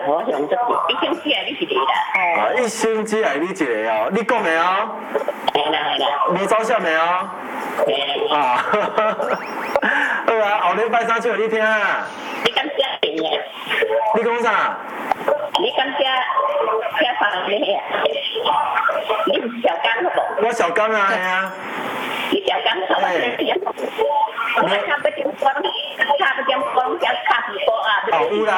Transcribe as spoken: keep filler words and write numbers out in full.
我想这一星期来你一个啦。 啊，一星期来你一个哦，你讲的哦。 系啦系啦。 无走闪的哦。 嘿。 啊，好啊，后日拜三唱给你听啊。 你敢写定的？ 你讲啥？ 你敢写写啥咩啊？你是小刚好不？ 我小刚啊，系啊。 你小刚好啊？我差不点光，差不点光，叫卡皮波啊。 哦，有啦。